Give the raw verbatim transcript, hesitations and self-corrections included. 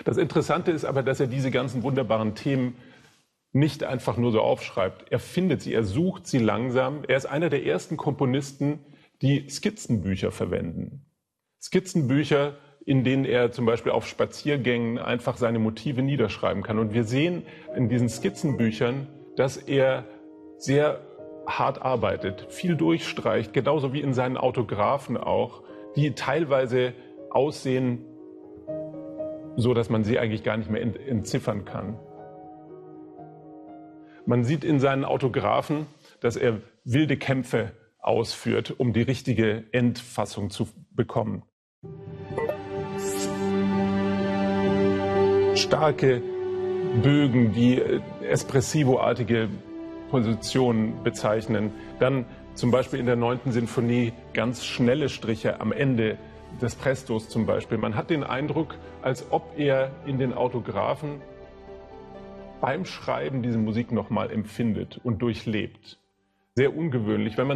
Das Interessante ist aber, dass er diese ganzen wunderbaren Themen nicht einfach nur so aufschreibt. Er findet sie, er sucht sie langsam. Er ist einer der ersten Komponisten, die Skizzenbücher verwenden. Skizzenbücher, in denen er zum Beispiel auf Spaziergängen einfach seine Motive niederschreiben kann. Und wir sehen in diesen Skizzenbüchern, dass er sehr hart arbeitet, viel durchstreicht, genauso wie in seinen Autographen auch, die teilweise aussehen, so dass man sie eigentlich gar nicht mehr entziffern kann. Man sieht in seinen Autographen, dass er wilde Kämpfe ausführt, um die richtige Endfassung zu bekommen. Starke Bögen, die espressivo-artige Positionen bezeichnen. Dann zum Beispiel in der neunten Sinfonie ganz schnelle Striche am Ende des Prestos zum Beispiel. Man hat den Eindruck, als ob er in den Autographen beim Schreiben diese Musik nochmal empfindet und durchlebt. Sehr ungewöhnlich, wenn man